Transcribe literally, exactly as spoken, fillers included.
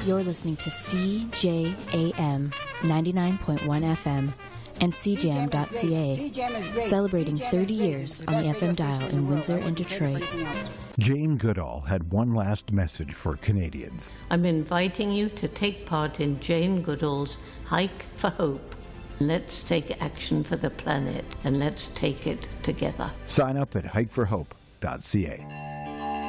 You're listening to C J A M ninety-nine point one F M and C jam dot C A, celebrating thirty years on the F M dial in Windsor and Detroit. Jane Goodall had one last message for Canadians. I'm inviting you to take part in Jane Goodall's Hike for Hope. Let's take action for the planet, and let's take it together. Sign up at hike for hope dot C A.